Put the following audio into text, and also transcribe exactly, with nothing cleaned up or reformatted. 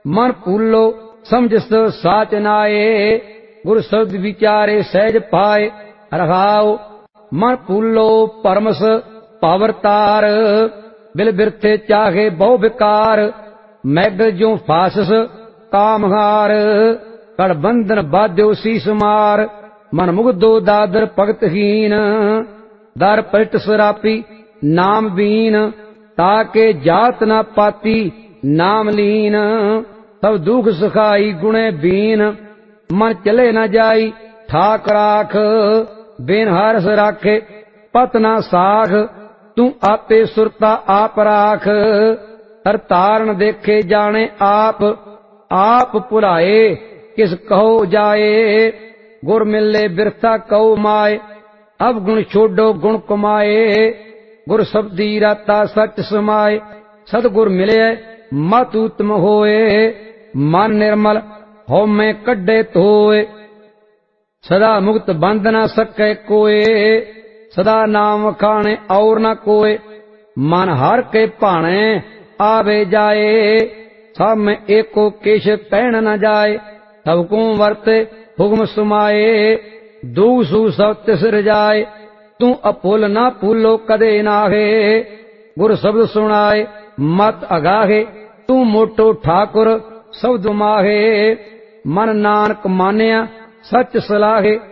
मन भूलो समझस साच नाये, गुर शब्द विचारे सहज पाए रखाओ। मन भूलो परमस पावरतार, बिल बिरथे चाहे बहु विकार, मैग जो फासस कामहार, कड़ बंधन बाध्यो शीस मार, मन मुग्धो दादर भगतहीन, दर पलट सरापी नाम बीन, ताके जात न पाती नाम लीन, सब दुख सखाई गुणे बीन, मन चले न जाई ठाक राख, बेन हरस राखे पत ना साख, तू आपे सुरता आप राख, हर तारण देखे जाने आप, आप भुलाए किस कहो जाए, गुर मिले बिरथा कहो माए, अब गुण छोड़ो गुण कमाए, गुर शब्दी राता सच समाए, सतगुर मिले मत उत्तम होए, मन निर्मल हो में कड्डे धोए, सदा मुक्त बंध न सके कोए, सदा नाम खाने और न कोए, मन हर के भाणे आवे जाए, सब में एको केश पहन न जाए, सबको वर्ते हुक्म सुमाए, दूसू सब तिसर जाए, तू अपुल ना भूलो कदे नाहे, गुर शब्द सुनाए मत अगाहे, तू मोटो ठाकुर शब्द माहे, मन नानक मानिया सच सलाहे,